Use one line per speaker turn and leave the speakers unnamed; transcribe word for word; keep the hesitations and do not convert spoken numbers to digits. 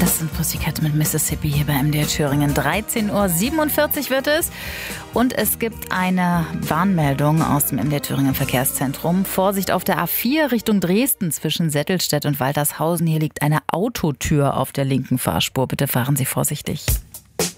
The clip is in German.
Das sind Pussycat mit Mississippi hier bei M D R Thüringen. dreizehn Uhr siebenundvierzig wird es und es gibt eine Warnmeldung aus dem M D R Thüringen Verkehrszentrum. Vorsicht auf der A vier Richtung Dresden zwischen Settelstedt und Waltershausen. Hier liegt eine Autotür auf der linken Fahrspur. Bitte fahren Sie vorsichtig.